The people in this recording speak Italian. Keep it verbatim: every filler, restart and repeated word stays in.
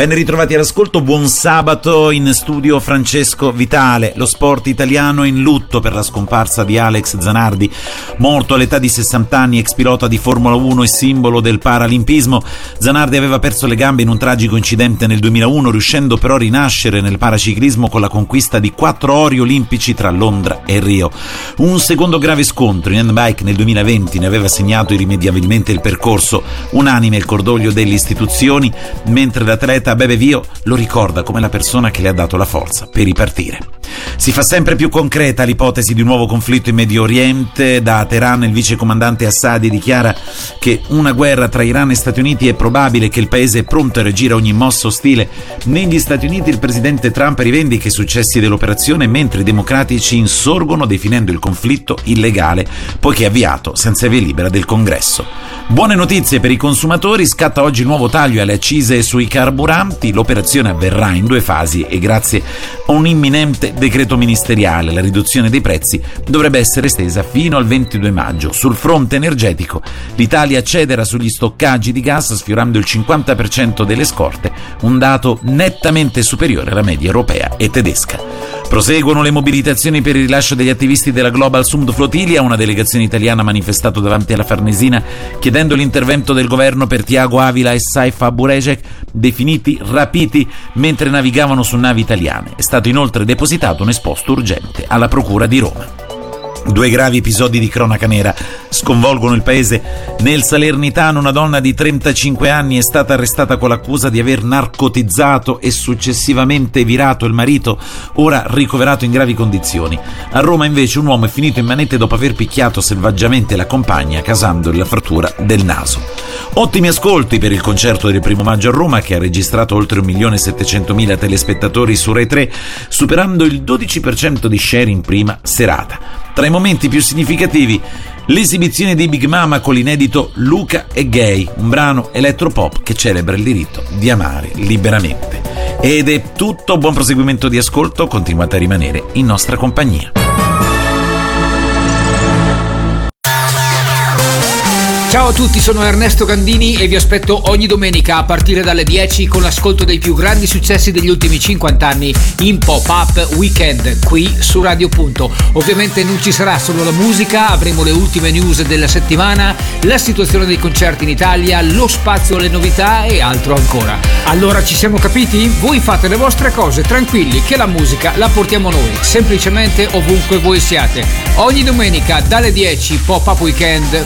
Ben ritrovati all'ascolto, buon sabato, in studio Francesco Vitale. Lo sport italiano in lutto per la scomparsa di Alex Zanardi, morto all'età di sessanta anni, ex pilota di Formula uno e simbolo del paralimpismo. Zanardi aveva perso le gambe in un tragico incidente nel duemilauno, riuscendo però a rinascere nel paraciclismo con la conquista di quattro ori olimpici tra Londra e Rio. Un secondo grave scontro in handbike nel duemilaventi ne aveva segnato irrimediabilmente il percorso. Unanime il cordoglio delle istituzioni, mentre l'atleta Bebe Vio lo ricorda come la persona che le ha dato la forza per ripartire. Si fa sempre più concreta l'ipotesi di un nuovo conflitto in Medio Oriente. Da Teheran il vicecomandante Assadi dichiara che una guerra tra Iran e Stati Uniti è probabile, che il paese è pronto a reagire a ogni mossa ostile. Negli Stati Uniti il presidente Trump rivendica i successi dell'operazione, mentre i democratici insorgono definendo il conflitto illegale poiché avviato senza via libera del Congresso. Buone notizie per i consumatori: scatta oggi il nuovo taglio alle accise sui carburanti. L'operazione avverrà in due fasi e grazie a un imminente decreto ministeriale la riduzione dei prezzi dovrebbe essere estesa fino al ventidue maggio. Sul fronte energetico l'Italia accelera sugli stoccaggi di gas, sfiorando il cinquanta per cento delle scorte, un dato nettamente superiore alla media europea e tedesca. Proseguono le mobilitazioni per il rilascio degli attivisti della Global Sumud Flotilla. Una delegazione italiana ha manifestato davanti alla Farnesina chiedendo l'intervento del governo per Tiago Avila e Saif Aburekek, definiti rapiti mentre navigavano su navi italiane. È stato inoltre depositato un esposto urgente alla Procura di Roma. Due gravi episodi di cronaca nera sconvolgono il paese. Nel Salernitano una donna di trentacinque anni è stata arrestata con l'accusa di aver narcotizzato e successivamente virato il marito, ora ricoverato in gravi condizioni. A Roma invece un uomo è finito in manette dopo aver picchiato selvaggiamente la compagna, causandole la frattura del naso. Ottimi ascolti per il concerto del primo maggio a Roma, che ha registrato oltre un milione e settecentomila telespettatori su Rai tre, superando il dodici per cento di share in prima serata. Tra i momenti più significativi, l'esibizione di Big Mama con l'inedito Luca è gay, un brano elettropop che celebra il diritto di amare liberamente. Ed è tutto, buon proseguimento di ascolto, continuate a rimanere in nostra compagnia. Ciao a tutti, sono Ernesto Gandini e vi aspetto ogni domenica a partire dalle dieci con l'ascolto dei più grandi successi degli ultimi cinquanta anni in Pop-Up Weekend qui su Radio Punto. Ovviamente non ci sarà solo la musica, avremo le ultime news della settimana, la situazione dei concerti in Italia, lo spazio alle novità e altro ancora. Allora ci siamo capiti? Voi fate le vostre cose tranquilli, che la musica la portiamo noi, semplicemente ovunque voi siate. Ogni domenica dalle dieci Pop-Up Weekend